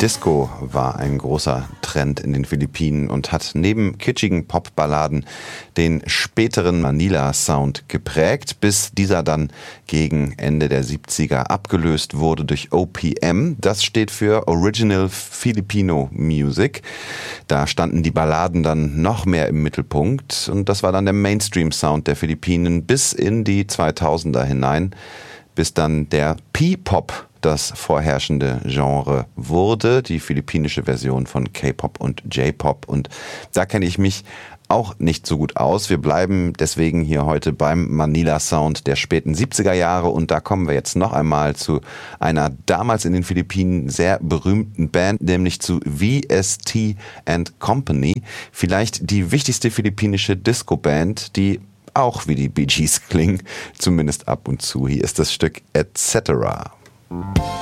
Disco war ein großer Trend in den Philippinen und hat neben kitschigen Popballaden den späteren Manila-Sound geprägt, bis dieser dann gegen Ende der 70er abgelöst wurde durch OPM. Das steht für Original Filipino Music. Da standen die Balladen dann noch mehr im Mittelpunkt und das war dann der Mainstream-Sound der Philippinen bis in die 2000er hinein, bis dann der P-Pop das vorherrschende Genre wurde, die philippinische Version von K-Pop und J-Pop. Und da kenne ich mich auch nicht so gut aus. Wir bleiben deswegen hier heute beim Manila-Sound der späten 70er Jahre und da kommen wir jetzt noch einmal zu einer damals in den Philippinen sehr berühmten Band, nämlich zu VST and Company. Vielleicht die wichtigste philippinische Disco-Band, die auch wie die Bee Gees klingen, zumindest ab und zu. Hier ist das Stück Etc.